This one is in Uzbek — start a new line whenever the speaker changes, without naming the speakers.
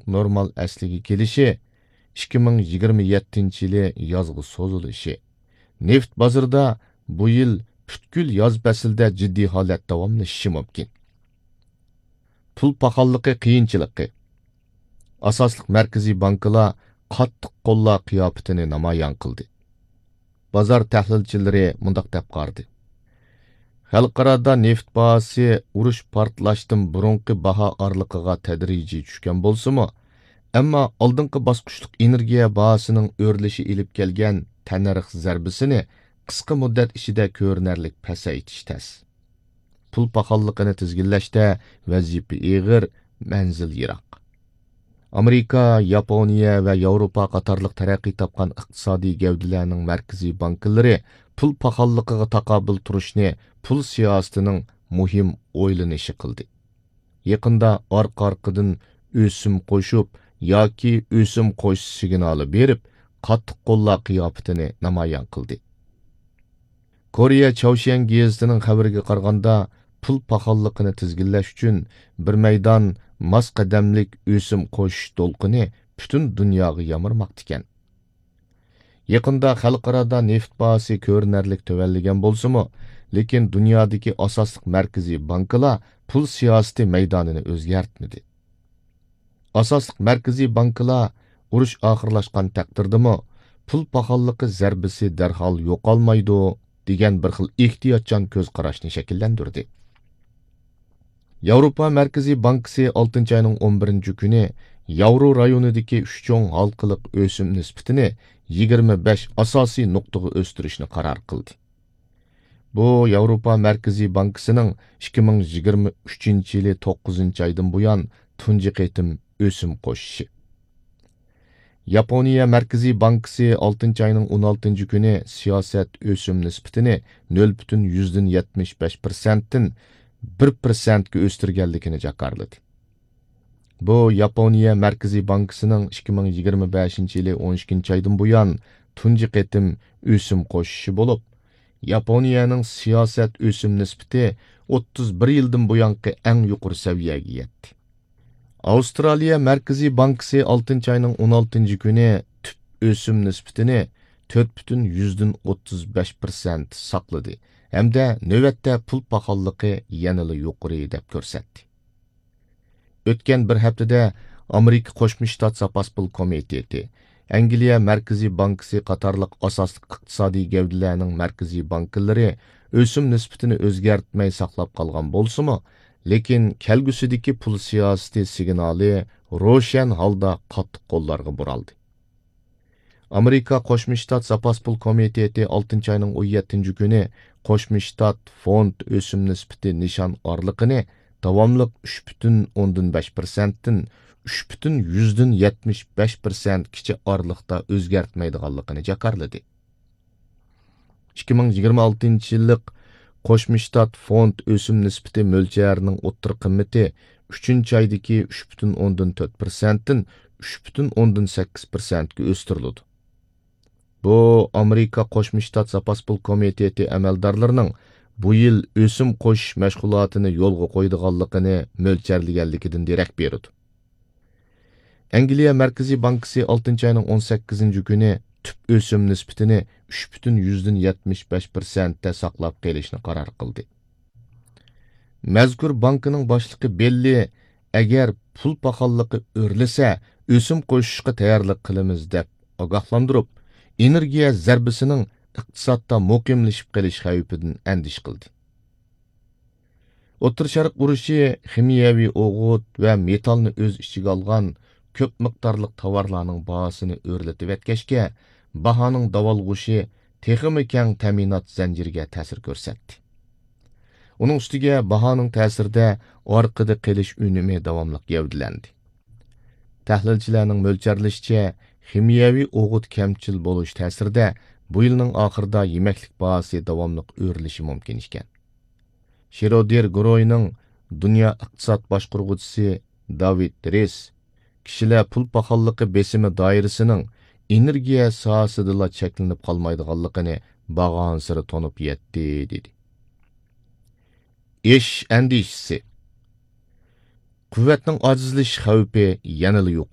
normal asliga kelishi, 2027-yili yozgi so'zilishi. Neft bozorida bu yil butkul yoz faslida jiddiy holat davomlashishi mumkin. Pul paxolligi qiyinchiligi. Asosliq markaziy bankalar qattiq qo'llar qiyofatini namoyon qildi. Bozor tahlilchilari mundaq deb qardi. Xalqarada neft bahası urush portlashdan burunqi baho orliqiga tadrijiy tushgan bo'lsa-mu, ammo oldingi bosqichlik energiya bahasining o'rlishi ilib kelgan tanarx zarbisini qisqa muddat ichida ko'rinarlik pasaytish tas. Pul paxolligini tizginlashda vazifa og'ir, manzil yiroq. Amerika, Yaponiya va Yevropa qatorliq taraqqiy topgan iqtisodiy gavdalarning markaziy banklari pul paxolligiga taqobil turishni pul siyosatining muhim o'ylanishi qildi. Yaqinda orqa-orqadan o'sim qo'shib yoki o'sim qo'shish signali berib, qattiq qo'llar qiyofatini namoyon qildi. Koreya Chawshan gazetining xabariga qaraganda, pul paxolligini tizginlash uchun bir maydon mas qadamlik o'sim qo'shish to'lqini butun dunyoga yamirmoqda ekan. Yaqinda xalqarada neft bahasi ko'rinarlik tuvanlagan bo'lsa-mu, lekin dunyodagi asosliq markaziy bankalar pul siyosati maydonini o'zgartmadi. Asosliq markaziy bankalar urush oxirlashgan taqdirdami, pul paxolligi zarbisi darhol yo'qolmaydi degan bir xil ehtiyotchan ko'z qarashni shakllantirdi. Yevropa Markaziy Bankasi 6-oyning 11-kuni Yevro rayonidagi 3 cho'ng halqiliq o'sim nisbatini 25 asosiy nuqtaga o'stirishni qaror qildi. Bu Yevropa Markaziy Bankasining 2023-yili 9-oydan buyon tunji qitim o'sim qo'shishi. Yaponiya Markaziy Bankasi 6-oyning 16-kuni siyosat o'sim nisbatini 0,75%dan 1% ga o'stirganligini jakarladi. Bu Yaponiya Markaziy Bankasining 2025-yili 12-oydan buyon tunji qitim o'sim qo'shishi bo'lib, Yaponiyaning siyosat o'sim nisbati 31 yildan buyongi eng yuqori saviyaga yetdi. Avstraliya Markaziy Bankasi 6-oyning 16-kuni tüp o'sim nisbatini 4,35% saqladi. Hamda navbatda pul paxolligi yanada yuqori deb ko'rsatdi. O'tgan bir haftada Amerika Qo'shma Shtat Zapas pul komiteti, Angliya Markaziy Bankasi qatorliq asosliq iqtisodiy gavdalarning markaziy banklari o'sim nisbatini o'zgartmay saqlab qolgan bo'lsa-mu, lekin kelgusidagi pul siyosati signali ro'shan holda qattiq qo'llarga buraldi. Amerika Qo'shma Shtat Zapas pul komiteti 6-oyning 17-kuni Qo'shma Shtat fond o'sim nisbati nishon orliqini davomliq 3,5%dan 3,75% kichik orliqda o'zgartmaydiganligini jakarladi. 2026-yillik Qo'shma Shtat fond o'sim nisbati mo'ljarining o'ttir qimmati 3-oydagi 3,4%dan 3,8% ga o'stirildi. Bu Amerika Qo'shma Shtat Zapas pul komiteti amaldorlarining bu yil o'sim qo'shish mashg'ulotini yo'lga qo'ydiganligini mo'ljallanganligidan derak berdi. Angliya Markaziy Bankasi 6-oyning 18-kuni tüp o'sim nisbatini 3,75% da saqlab qolishni qaror qildi. Mazkur bankining boshlig'i belli, agar pul paxolligi o'rlasa, o'sim qo'shishga tayyorlik qilamiz deb ogohlantirib, energiya zarbisining iqtisodda muqimlashib qolish xavfidan andish qildi. O'rta Sharq urushi ximiyaviy o'g'it va metallni o'z ichiga olgan ko'p miqdorli tovarlarning bahosini o'rlatib etkashga, bahoning davolg'ushi texmi keng ta'minot zanjiriga ta'sir ko'rsatdi. Uning ustiga bahoning ta'sirida orqada qilish unumi davomli gavdalandi. Tahlilchilarning mo'ljallashicha, ximiyaviy o'g'it kamchil bo'lish ta'sirida bu yilning oxirida yemeklik bahosi davomli o'rilishi mumkin ekan. Schroeder guruhining dunyo iqtisod boshqaruvchisi David Rees kishilar pul paxolligi besimi doirasining energiya sohasidala cheklanib qolmaydiganligini bag'on siri tonib yetdi dedi. Ish andishisi. Quvvatning ojizlash xavfi yanada